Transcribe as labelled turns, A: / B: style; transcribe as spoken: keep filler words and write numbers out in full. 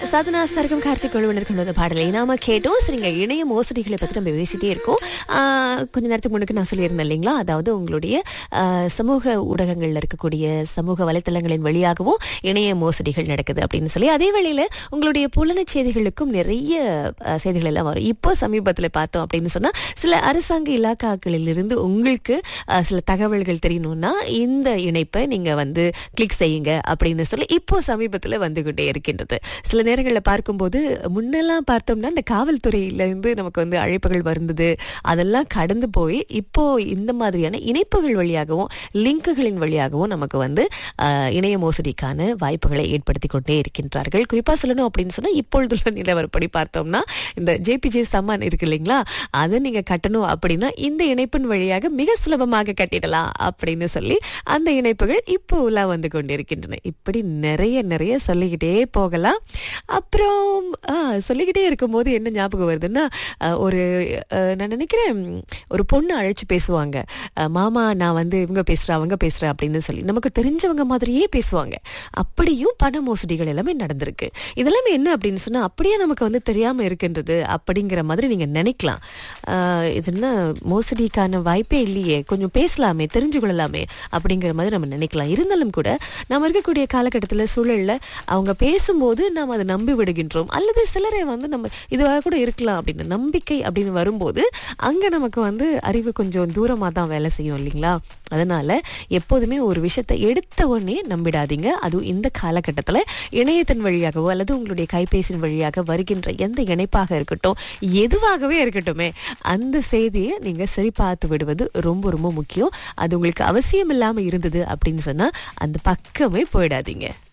A: சாதனா சர்க்கம் கார்த்திக் குழுவினர் கொண்டு வந்த பாடலை நாம கேட்டோம். சரிங்க, இணைய மோசடிகளை பற்றி நம்ம பேசிட்டே இருக்கோம். ஆஹ் கொஞ்ச நேரத்துக்கு முன்னுக்கு நான் சொல்லியிருந்தேன் இல்லைங்களா, அதாவது உங்களுடைய ஆஹ் சமூக ஊடகங்கள்ல இருக்கக்கூடிய சமூக வலைத்தளங்களின் வழியாகவும் இணைய மோசடிகள் நடக்குது அப்படின்னு சொல்லி. அதே வேளையில உங்களுடைய புலன செய்திகளுக்கும் நிறைய ஆஹ் செய்திகள் எல்லாம் வரும். இப்போ சமீபத்தில் பார்த்தோம் அப்படின்னு சொன்னா, சில அரசாங்க இலாக்காக்களில் இருந்து உங்களுக்கு ஆஹ் சில தகவல்கள் தெரியணும்னா இந்த இணைப்பை நீங்க வந்து கிளிக் செய்யுங்க அப்படின்னு சொல்லி இப்போ சமீபத்தில் வந்து கொண்டே இருக்கின்றது. சில நேரங்களில் பார்க்கும்போது முன்னெல்லாம் பார்த்தோம்னா இந்த காவல்துறையிலேருந்து நமக்கு வந்து அழைப்புகள் வந்தது, அதெல்லாம் கடந்து போய் இப்போ இந்த மாதிரியான இணைப்புகள் வழியாகவும் லிங்குகளின் வழியாகவும் நமக்கு வந்து ஆஹ், இணைய மோசடிக்கான வாய்ப்புகளை ஏற்படுத்தி கொண்டே இருக்கின்றார்கள். குறிப்பாக சொல்லணும் அப்படின்னு சொன்னால், இப்பொழுதுள்ள நிலவரப்படி பார்த்தோம்னா இந்த ஜேபிஜே சம்மான் இருக்கு இல்லைங்களா, அதை நீங்கள் கட்டணும் அப்படின்னா இந்த இணைப்பின் வழியாக மிக சுலபமாக கட்டிடலாம் அப்படின்னு சொல்லி அந்த இணைப்புகள் இப்போ எல்லாம் வந்து கொண்டிருக்கின்றன. இப்படி நிறைய நிறைய சொல்லிக்கிட்டே போகலாம். அப்புறம் ஆ, சொல்லிக்கிட்டே இருக்கும்போது என்ன ஞாபகம் வருதுன்னா, அஹ், ஒரு அஹ், நான் நினைக்கிறேன் ஒரு பொண்ணு அழைச்சு பேசுவாங்க. அஹ், மாமா நான் வந்து இவங்க பேசுறேன் அவங்க பேசுறேன் அப்படின்னு சொல்லி நமக்கு தெரிஞ்சவங்க மாதிரியே பேசுவாங்க. அப்படியும் பண மோசடிகள் எல்லாமே நடந்திருக்கு. இதெல்லாமே என்ன அப்படின்னு சொன்னா, அப்படியே நமக்கு வந்து தெரியாம இருக்கின்றது அப்படிங்கிற மாதிரி நீங்க நினைக்கலாம். ஆஹ், இது என்ன மோசடிக்கான வாய்ப்பே இல்லையே, கொஞ்சம் பேசலாமே தெரிஞ்சு கொள்ளலாமே அப்படிங்கிற மாதிரி நம்ம நினைக்கலாம். இருந்தாலும் கூட நம்ம இருக்கக்கூடிய காலகட்டத்தில் சூழல்ல அவங்க பேசும்போது நாம் அதை நம்பி விடுகின்றோம். அல்லது சிலரை வந்து நம்ம இதுவாக கூட இருக்கலாம் அப்படின்னு நம்பிக்கை அப்படின்னு வரும்போது அங்க நமக்கு வந்து அறிவு கொஞ்சம் தூரமாக தான் வேலை செய்யும் இல்லைங்களா. அதனால எப்போதுமே ஒரு விஷயத்தை எடுத்த உடனே நம்பிடாதீங்க. அதுவும் இந்த காலகட்டத்தில் இணையத்தின் வழியாகவோ அல்லது உங்களுடைய கைபேசியின் வழியாக வருகின்ற எந்த இணைப்பாக இருக்கட்டும், எதுவாகவே இருக்கட்டுமே, அந்த செய்தியை நீங்க சரி பார்த்து விடுவது ரொம்ப ரொம்ப முக்கியம். அது உங்களுக்கு அவசியம் இல்லாம இருந்தது அப்படின்னு சொன்னா அந்த பக்கமே போயிடாதீங்க.